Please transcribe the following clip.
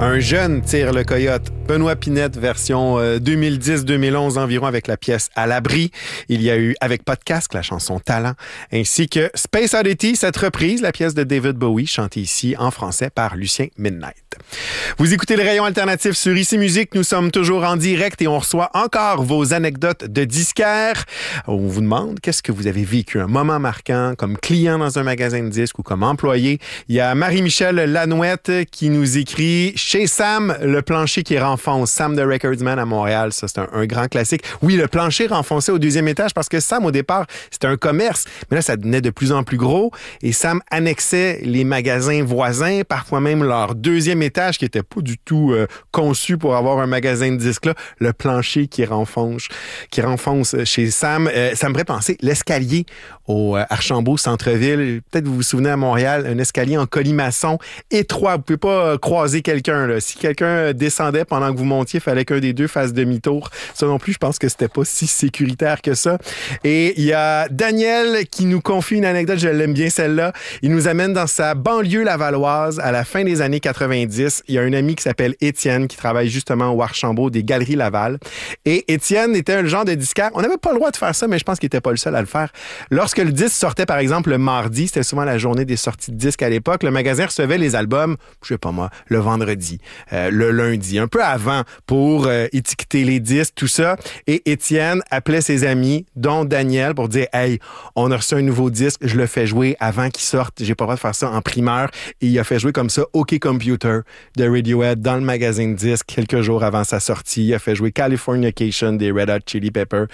Un jeune tire le coyote. Benoît Pinette, version 2010-2011 environ, avec la pièce « À l'abri ». Il y a eu, avec Pas de casque, la chanson « Talent », ainsi que « Space Oddity », cette reprise, la pièce de David Bowie, chantée ici en français par Lucien Midnight. Vous écoutez le rayon alternatif sur Ici Musique. Nous sommes toujours en direct et on reçoit encore vos anecdotes de disquaires. On vous demande qu'est-ce que vous avez vécu, un moment marquant comme client dans un magasin de disques ou comme employé. Il y a Marie-Michel Lanouette qui nous écrit « Chez Sam, le plancher qui renfonce. Sam de Recordsman à Montréal. » Ça, c'est un grand classique. Oui, le plancher renfoncé au deuxième étage parce que Sam, au départ, c'était un commerce. Mais là, ça devenait de plus en plus gros et Sam annexait les magasins voisins, parfois même leur deuxième étage qui était pas du tout conçu pour avoir un magasin de disques là, le plancher qui renfonce chez Sam. Ça me ferait penser l'escalier au Archambault centre-ville. Peut-être vous vous souvenez à Montréal, un escalier en colimaçon étroit. Vous pouvez pas croiser quelqu'un là. Si quelqu'un descendait pendant que vous montiez, il fallait qu'un des deux fasse demi-tour. Ça non plus, je pense que c'était pas si sécuritaire que ça. Et il y a Daniel qui nous confie une anecdote, je l'aime bien celle-là. Il nous amène dans sa banlieue lavalloise à la fin des années 90. Il y a un ami qui s'appelle Étienne qui travaille justement au Archambault des Galeries Laval. Et Étienne était un genre de disquaire. On n'avait pas le droit de faire ça, mais je pense qu'il n'était pas le seul à le faire. Lorsque le disque sortait, par exemple, le mardi, c'était souvent la journée des sorties de disques à l'époque, le magasin recevait les albums, je sais pas moi, le vendredi, le lundi, un peu avant pour étiqueter les disques, tout ça. Et Étienne appelait ses amis, dont Daniel, pour dire « Hey, on a reçu un nouveau disque, je le fais jouer avant qu'il sorte. J'ai pas le droit de faire ça en primeur. » Et il a fait jouer comme ça « OK Computer » de Radiohead dans le magasin de disques quelques jours avant sa sortie. Il a fait jouer Californication des Red Hot Chili Peppers